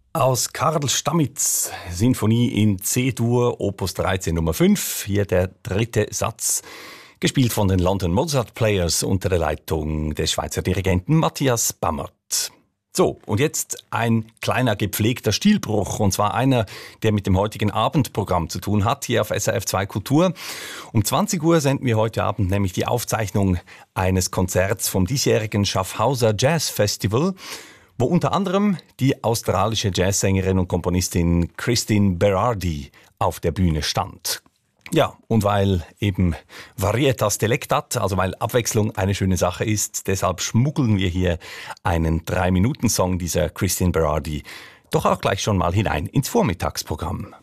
Aus Karl Stamitz, Sinfonie in C-Dur, Opus 13 Nummer 5, hier der dritte Satz, gespielt von den London Mozart Players unter der Leitung des Schweizer Dirigenten Matthias Bammert. So, und jetzt ein kleiner gepflegter Stilbruch, und zwar einer, der mit dem heutigen Abendprogramm zu tun hat, hier auf SRF 2 Kultur. Um 20 Uhr senden wir heute Abend nämlich die Aufzeichnung eines Konzerts vom diesjährigen Schaffhauser Jazz Festival, wo unter anderem die australische Jazzsängerin und Komponistin Christine Berardi auf der Bühne stand. Ja, und weil eben Varietas delectat, also weil Abwechslung eine schöne Sache ist, deshalb schmuggeln wir hier einen 3-Minuten-Song dieser Christine Berardi doch auch gleich schon mal hinein ins Vormittagsprogramm.